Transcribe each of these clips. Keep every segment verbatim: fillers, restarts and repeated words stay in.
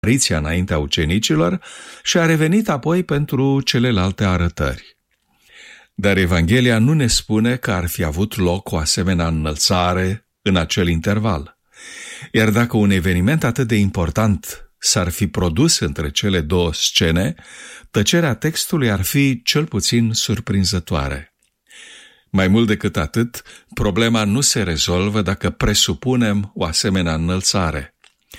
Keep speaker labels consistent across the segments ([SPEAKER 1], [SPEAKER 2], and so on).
[SPEAKER 1] apariția înaintea ucenicilor și a revenit apoi pentru celelalte arătări. Dar Evanghelia nu ne spune că ar fi avut loc o asemenea înălțare în acel interval. Iar dacă un eveniment atât de important s-ar fi produs între cele două scene, tăcerea textului ar fi cel puțin surprinzătoare. Mai mult decât atât, problema nu se rezolvă dacă presupunem o asemenea înălțare.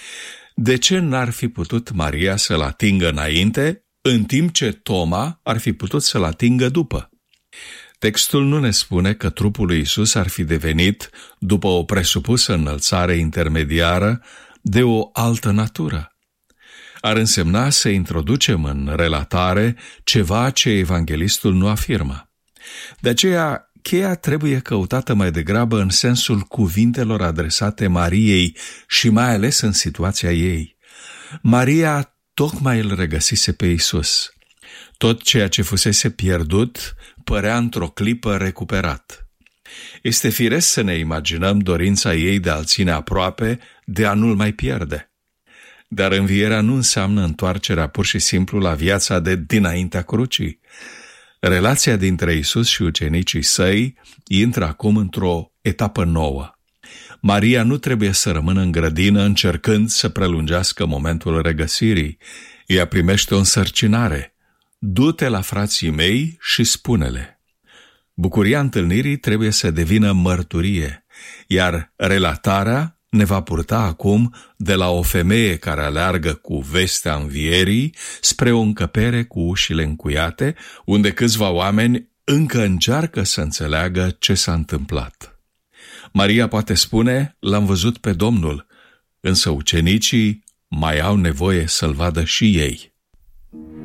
[SPEAKER 1] De ce n-ar fi putut Maria să-l atingă înainte, în timp ce Toma ar fi putut să-l atingă după? Textul nu ne spune că trupul lui Iisus ar fi devenit, după o presupusă înălțare intermediară, de o altă natură. Ar însemna să introducem în relatare ceva ce evanghelistul nu afirmă. De aceea, cheia trebuie căutată mai degrabă în sensul cuvintelor adresate Mariei și mai ales în situația ei. Maria tocmai îl regăsise pe Iisus. Tot ceea ce fusese pierdut părea într-o clipă recuperat. Este firesc să ne imaginăm dorința ei de a-l ține aproape, de a nu-l mai pierde. Dar învierea nu înseamnă întoarcerea pur și simplu la viața de dinaintea crucii. Relația dintre Iisus și ucenicii săi intră acum într-o etapă nouă. Maria nu trebuie să rămână în grădină încercând să prelungească momentul regăsirii. Ea primește o însărcinare. Du-te la frații mei și spune-le. Bucuria întâlnirii trebuie să devină mărturie, iar relatarea ne va purta acum de la o femeie care aleargă cu vestea învierii spre o încăpere cu ușile încuiate, unde câțiva oameni încă încearcă să înțeleagă ce s-a întâmplat. Maria poate spune, l-am văzut pe Domnul, însă ucenicii mai au nevoie să-l vadă și ei.